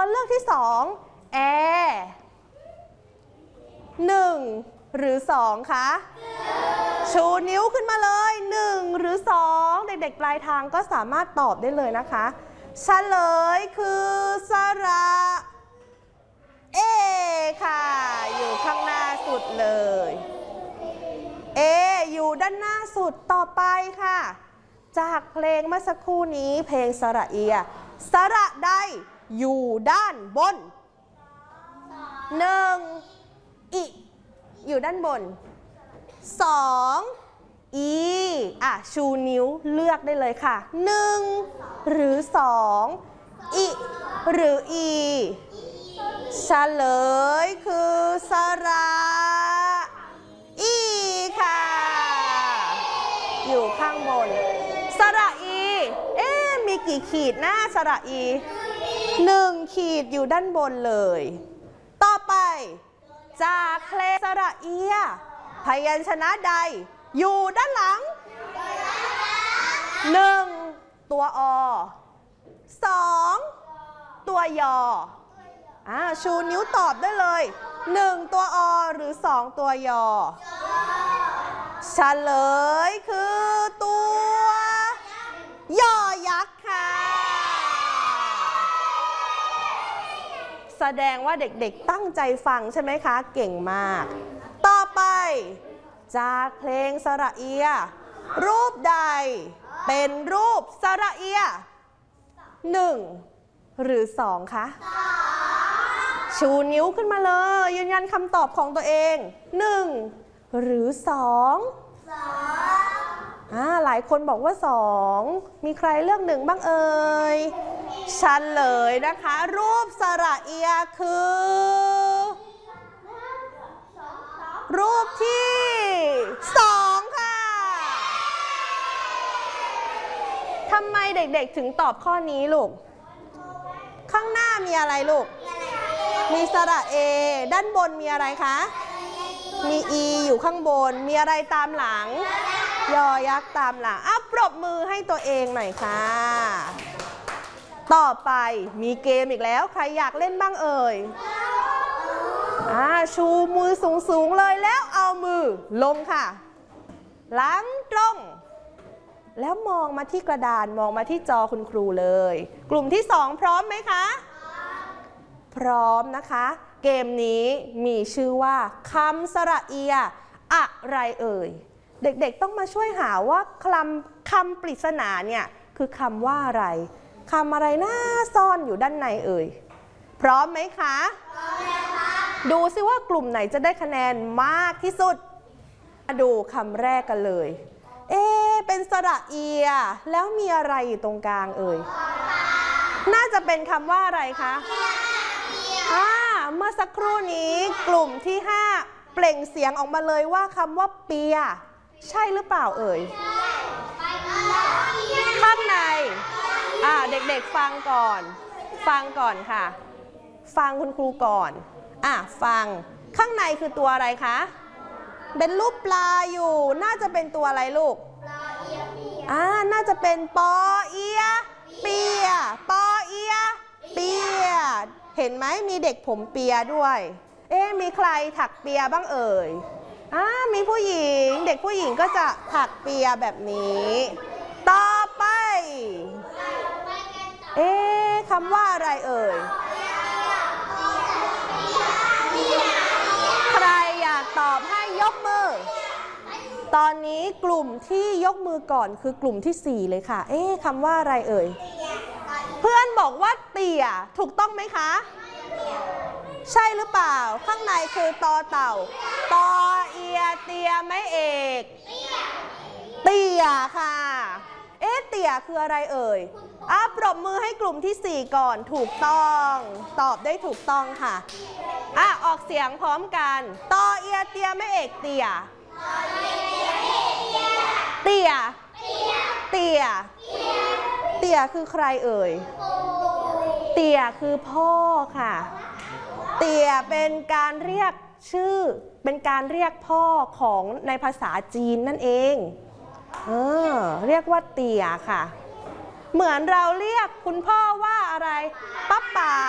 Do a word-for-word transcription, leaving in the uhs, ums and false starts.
เลือกที่สองแอร์หนึ่งหรือสองคะชูนิ้วขึ้นมาเลยหนึ่งหรือสองเด็กๆปลายทางก็สามารถตอบได้เลยนะคะเฉลยคือสระเอค่ะอยู่ข้างหน้าสุดเลยเออยู่ด้านหน้าสุดต่อไปค่ะจากเพลงเมื่อสักครู่นี้เพลงสระเอียสระใดอยู่ด้านบนหนึ่งอิอยู่ด้านบนสองอีอ่ะชูนิ้วเลือกได้เลยค่ะหนึ่งหรือสองอิหรืออีเฉลยคือสระอีค่ะอยู่ข้างบนสระอีเอ๊ะมีกี่ขีดหน้าสระอีหนึ่งขีดอยู่ด้านบนเลยต่อไปจากเพลงสระเอียพยัญชนะใดอยู่ด้านหลังหนึ่งตัวอสองตัวยออ่าชูนิ้วตอบได้เลยหนึ่งตัวอหรือสองตัวยอเฉลยคือตัวยอยักษ์ค่ะแสดงว่าเด็กๆตั้งใจฟังใช่ไหมคะเก่งมากต่อไปจากเพลงสระเอียรูปใดเป็นรูปสระเอียหนึ่งหรือสองคะชูนิ้วขึ้นมาเลยยืนยันคำตอบของตัวเองหนึ่งหรือสองอ่าหลายคนบอกว่าสองมีใครเลือกหนึ่งบ้างเอ่ยชันเลยนะคะรูปสระเอียคือรูปที่สองค่ะทำไมเด็กๆถึงตอบข้อนี้ลูกข้างหน้ามีอะไรลูกมีสระเอด้านบนมีอะไรคะมีอีอยู่ข้างบนมีอะไรตามหลังยอยักษ์ตามหลังอ่ะปรบมือให้ตัวเองหน่อยค่ะต่อไปมีเกมอีกแล้วใครอยากเล่นบ้างเอ่ยอ่าชูมือสูงๆเลยแล้วเอามือลงค่ะหลังตรงแล้วมองมาที่กระดานมองมาที่จอคุณครูเลยกลุ่มที่สองพร้อมไหมคะพร้อมนะคะเกมนี้มีชื่อว่าคำสระเอียอะไรเอ่ยเด็กๆต้องมาช่วยหาว่าคำคำปริศนาเนี่ยคือคำว่าอะไรคำอะไรน่าซ่อนอยู่ด้านในเอ่ยพร้อมไหมคะพร้อมแล้วค่ะดูซิว่ากลุ่มไหนจะได้คะแนนมากที่สุดมาดูคำแรกกันเลยเอ๊ะเป็นสระเอียแล้วมีอะไรอยู่ตรงกลางเอ่ยน่าจะเป็นคำว่าอะไรคะอ่าเมื่อสักครู่นี้กลุ่มที่ห้าเปล่งเสียงออกมาเลยว่าคำว่าเปียใช่หรือเปล่าเอ่ยข้างในอ่าเด็กๆฟังก่อนฟังก่อนค่ะฟังคุณครูก่อนอ่ะฟังข้างในคือตัวอะไรคะเป็นรูปปลาอยู่น่าจะเป็นตัวอะไรลูกอ่าน่าจะเป็นปอเอียเปียปอเอียเปียเห็นไหมมีเด็กผมเปียด้วยเอ๊ะมีใครถักเปียบ้างเอ่ยอ่ามีผู้หญิงเด็กผู้หญิงก็จะถักเปียแบบนี้ต่อไปเอ๊ะคำว่าอะไรเอ่ยใครอยากตอบให้ยกมือตอนนี้กลุ่มที่ยกมือก่อนคือกลุ่มที่สี่เลยค่ะเอ๊ะคำว่าอะไรเอ่ยเพื่อนบอกว่าเตี่ยถูกต้องไหมคะใช่หรือเปล่าข้างในคือตอเต่าตอเอียเตียไม่เอกเตี่ยค่ะเอ๊ะเตี่ยคืออะไรเอ่ยอ่ะปรบมือให้กลุ่มที่สี่ก่อนถูกต้องตอบได้ถูกต้องค่ะอ่ะออกเสียงพร้อมกันตอเอียเตียไม่เอกเตี่ยเตี่ยเตี่ยเตี่ยคือใครเอ่ยเตี่ยคือพ่อค่ะเตี่ยเป็นการเรียกชื่อเป็นการเรียกพ่อของในภาษาจีนนั่นเองเออเรียกว่าเตี่ยค่ะเหมือนเราเรียกคุณพ่อว่าอะไรป้าป๋า